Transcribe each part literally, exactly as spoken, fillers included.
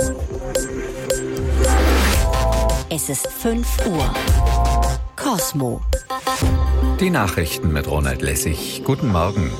Es ist fünf Uhr. Cosmo. Die Nachrichten mit Ronald Lessig. Guten Morgen.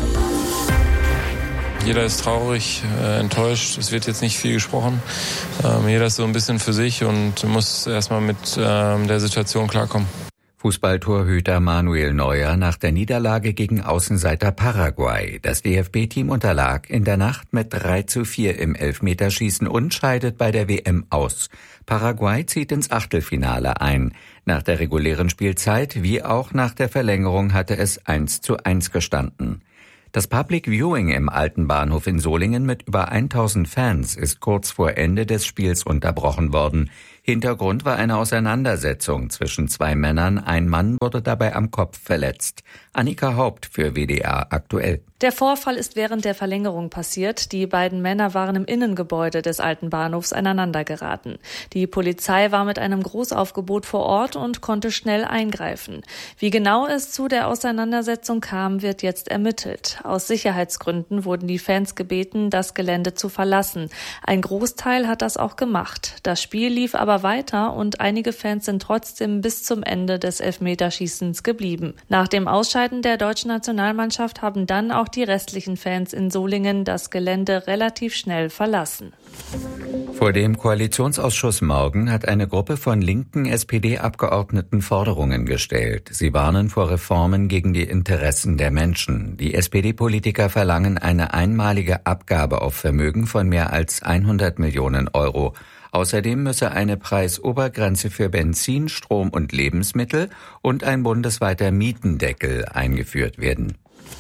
Jeder ist traurig, äh, enttäuscht. Es wird jetzt nicht viel gesprochen. Ähm, jeder ist so ein bisschen für sich und muss erstmal mit ähm, der Situation klarkommen. Fußballtorhüter Manuel Neuer nach der Niederlage gegen Außenseiter Paraguay. Das D F B-Team unterlag in der Nacht mit drei zu vier im Elfmeterschießen und scheidet bei der W M aus. Paraguay zieht ins Achtelfinale ein. Nach der regulären Spielzeit wie auch nach der Verlängerung hatte es eins zu eins gestanden. Das Public Viewing im Alten Bahnhof in Solingen mit über tausend Fans ist kurz vor Ende des Spiels unterbrochen worden. Hintergrund war eine Auseinandersetzung zwischen zwei Männern. Ein Mann wurde dabei am Kopf verletzt. Annika Haupt für W D R aktuell. Der Vorfall ist während der Verlängerung passiert. Die beiden Männer waren im Innengebäude des Alten Bahnhofs aneinandergeraten. Die Polizei war mit einem Großaufgebot vor Ort und konnte schnell eingreifen. Wie genau es zu der Auseinandersetzung kam, wird jetzt ermittelt. Aus Sicherheitsgründen wurden die Fans gebeten, das Gelände zu verlassen. Ein Großteil hat das auch gemacht. Das Spiel lief aber weiter und einige Fans sind trotzdem bis zum Ende des Elfmeterschießens geblieben. Nach dem Ausscheiden der deutschen Nationalmannschaft haben dann auch die restlichen Fans in Solingen das Gelände relativ schnell verlassen. Vor dem Koalitionsausschuss morgen hat eine Gruppe von linken S P D-Abgeordneten Forderungen gestellt. Sie warnen vor Reformen gegen die Interessen der Menschen. Die S P D-Politiker verlangen eine einmalige Abgabe auf Vermögen von mehr als hundert Millionen Euro. Außerdem müsse eine Preisobergrenze für Benzin, Strom und Lebensmittel und ein bundesweiter Mietendeckel eingeführt werden.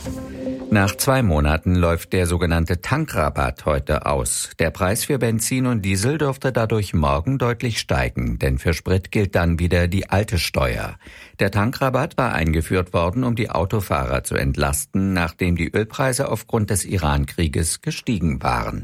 Nach zwei Monaten läuft der sogenannte Tankrabatt heute aus. Der Preis für Benzin und Diesel dürfte dadurch morgen deutlich steigen, denn für Sprit gilt dann wieder die alte Steuer. Der Tankrabatt war eingeführt worden, um die Autofahrer zu entlasten, nachdem die Ölpreise aufgrund des Iran-Krieges gestiegen waren.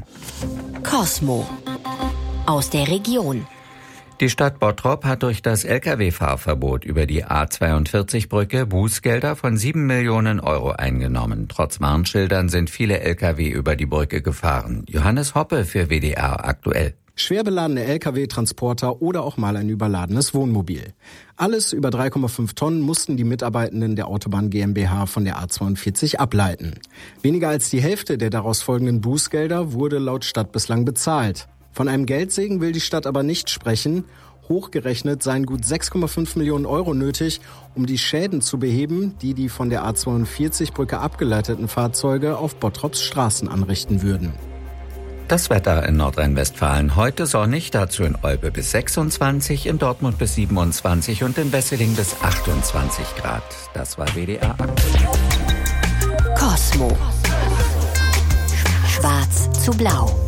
Cosmo. Aus der Region. Die Stadt Bottrop hat durch das L K W-Fahrverbot über die A zweiundvierzig Brücke Bußgelder von sieben Millionen Euro eingenommen. Trotz Warnschildern sind viele L K W über die Brücke gefahren. Johannes Hoppe für W D R aktuell. Schwer beladene L K W-Transporter oder auch mal ein überladenes Wohnmobil. Alles über drei Komma fünf Tonnen mussten die Mitarbeitenden der Autobahn GmbH von der A zweiundvierzig ableiten. Weniger als die Hälfte der daraus folgenden Bußgelder wurde laut Stadt bislang bezahlt. Von einem Geldsegen will die Stadt aber nicht sprechen. Hochgerechnet seien gut sechs Komma fünf Millionen Euro nötig, um die Schäden zu beheben, die die von der A zweiundvierzig Brücke abgeleiteten Fahrzeuge auf Bottrops Straßen anrichten würden. Das Wetter in Nordrhein-Westfalen heute sonnig, dazu in Olpe bis sechsundzwanzig, in Dortmund bis siebenundzwanzig und in Wesseling bis achtundzwanzig Grad. Das war W D R aktuell. Cosmo. Schwarz zu blau.